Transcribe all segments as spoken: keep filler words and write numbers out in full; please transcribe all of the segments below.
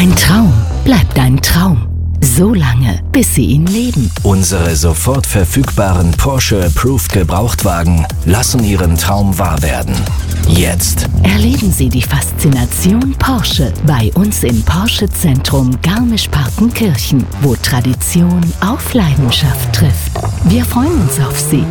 Ein Traum bleibt ein Traum. So lange, bis Sie ihn leben. Unsere sofort verfügbaren Porsche Approved Gebrauchtwagen lassen Ihren Traum wahr werden. Jetzt Erleben Sie die Faszination Porsche bei uns im Porsche Zentrum Garmisch-Partenkirchen, wo Tradition auf Leidenschaft trifft. Wir freuen uns auf Sie.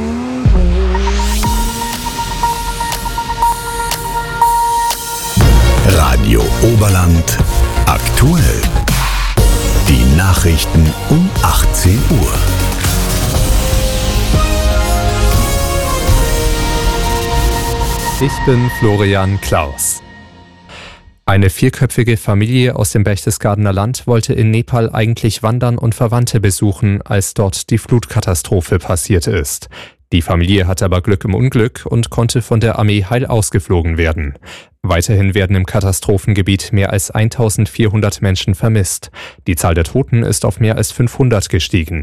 Radio Oberland aktuell. Die Nachrichten um achtzehn Uhr. Ich bin Florian Klaus. Eine vierköpfige Familie aus dem Berchtesgadener Land wollte in Nepal eigentlich wandern und Verwandte besuchen, als dort die Flutkatastrophe passiert ist. Die Familie hatte aber Glück im Unglück und konnte von der Armee heil ausgeflogen werden. Weiterhin werden im Katastrophengebiet mehr als eintausendvierhundert Menschen vermisst. Die Zahl der Toten ist auf mehr als fünfhundert gestiegen.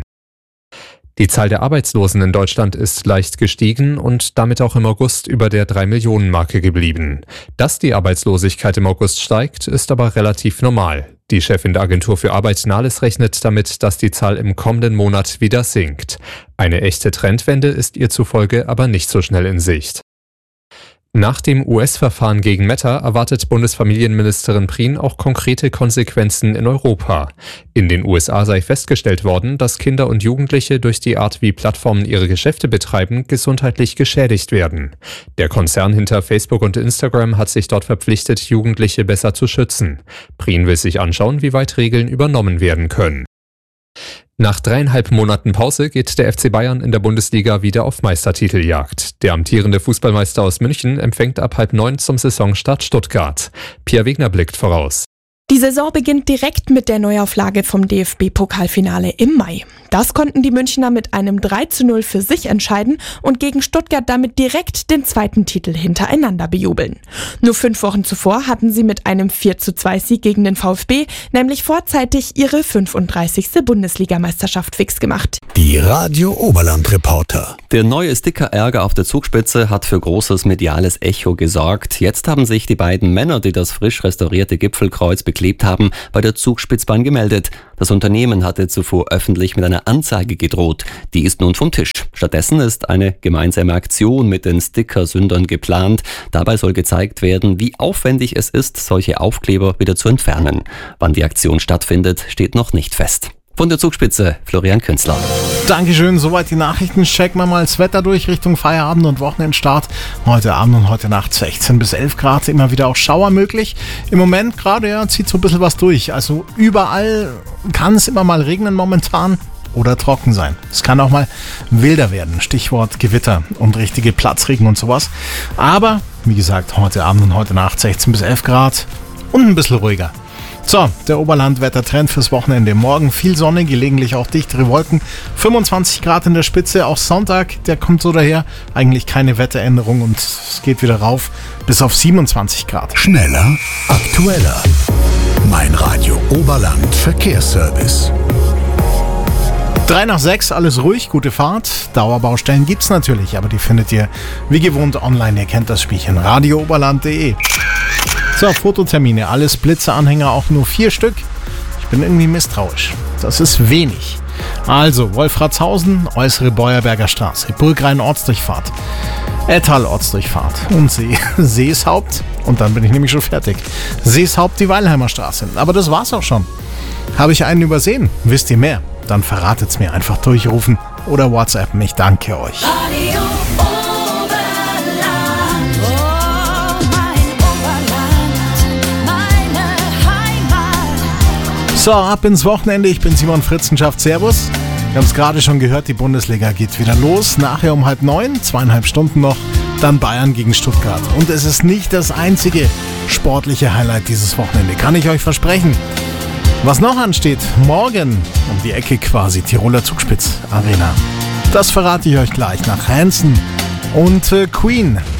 Die Zahl der Arbeitslosen in Deutschland ist leicht gestiegen und damit auch im August über der drei Millionen Marke geblieben. Dass die Arbeitslosigkeit im August steigt, ist aber relativ normal. Die Chefin der Agentur für Arbeit Nahles rechnet damit, dass die Zahl im kommenden Monat wieder sinkt. Eine echte Trendwende ist ihr zufolge aber nicht so schnell in Sicht. Nach dem U S-Verfahren gegen Meta erwartet Bundesfamilienministerin Prien auch konkrete Konsequenzen in Europa. In den U S A sei festgestellt worden, dass Kinder und Jugendliche durch die Art, wie Plattformen ihre Geschäfte betreiben, gesundheitlich geschädigt werden. Der Konzern hinter Facebook und Instagram hat sich dort verpflichtet, Jugendliche besser zu schützen. Prien will sich anschauen, wie weit Regeln übernommen werden können. Nach dreieinhalb Monaten Pause geht der F C Bayern in der Bundesliga wieder auf Meistertiteljagd. Der amtierende Fußballmeister aus München empfängt ab halb neun zum Saisonstart Stuttgart. Pia Wegner blickt voraus. Die Saison beginnt direkt mit der Neuauflage vom D F B-Pokalfinale im Mai. Das konnten die Münchner mit einem drei zu null für sich entscheiden und gegen Stuttgart damit direkt den zweiten Titel hintereinander bejubeln. Nur fünf Wochen zuvor hatten sie mit einem vier zu zwei Sieg gegen den VfB nämlich vorzeitig ihre fünfunddreißigste Bundesligameisterschaft fix gemacht. Die Radio Oberland Reporter. Der neue Sticker-Ärger auf der Zugspitze hat für großes mediales Echo gesorgt. Jetzt haben sich die beiden Männer, die das frisch restaurierte Gipfelkreuz beklebt haben, bei der Zugspitzbahn gemeldet. Das Unternehmen hatte zuvor öffentlich mit einer Anzeige gedroht. Die ist nun vom Tisch. Stattdessen ist eine gemeinsame Aktion mit den Sticker-Sündern geplant. Dabei soll gezeigt werden, wie aufwendig es ist, solche Aufkleber wieder zu entfernen. Wann die Aktion stattfindet, steht noch nicht fest. Von der Zugspitze, Florian Künzler. Dankeschön, soweit die Nachrichten. Checken wir mal das Wetter durch Richtung Feierabend und Wochenendstart. Heute Abend und heute Nacht sechzehn bis elf Grad, immer wieder auch Schauer möglich. Im Moment gerade ja, zieht so ein bisschen was durch. Also überall kann es immer mal regnen momentan oder trocken sein. Es kann auch mal wilder werden. Stichwort Gewitter und richtige Platzregen und sowas. Aber wie gesagt, heute Abend und heute Nacht sechzehn bis elf Grad und ein bisschen ruhiger. So, der Oberlandwettertrend fürs Wochenende. Morgen viel Sonne, gelegentlich auch dichtere Wolken. fünfundzwanzig Grad in der Spitze. Auch Sonntag, der kommt so daher. Eigentlich keine Wetteränderung und es geht wieder rauf bis auf siebenundzwanzig Grad. Schneller, aktueller. Mein Radio Oberland Verkehrsservice. Drei nach sechs, alles ruhig, gute Fahrt. Dauerbaustellen gibt's natürlich, aber die findet ihr wie gewohnt online. Ihr kennt das Spielchen. radio oberland punkt de. So, Fototermine, alles Blitzeanhänger, auch nur vier Stück. Ich bin irgendwie misstrauisch. Das ist wenig. Also, Wolfratshausen, äußere Beuerberger Straße, Burgrhein-Ortsdurchfahrt, Ettal-Ortsdurchfahrt und See, Seeshaupt. Und dann bin ich nämlich schon fertig. Seeshaupt, die Weilheimer Straße. Aber das war's auch schon. Habe ich einen übersehen? Wisst ihr mehr? Dann verratet's mir. Einfach durchrufen oder WhatsAppen. Ich danke euch. Radio Oberland, oh mein Oberland, meine Heimat. So, ab ins Wochenende. Ich bin Simon Fritzenschaft. Servus. Wir haben es gerade schon gehört, die Bundesliga geht wieder los. Nachher um halb neun, zweieinhalb Stunden noch, dann Bayern gegen Stuttgart. Und es ist nicht das einzige sportliche Highlight dieses Wochenende, kann ich euch versprechen. Was noch ansteht, morgen um die Ecke quasi, Tiroler Zugspitz Arena. Das verrate ich euch gleich nach Hanson und äh, Queen.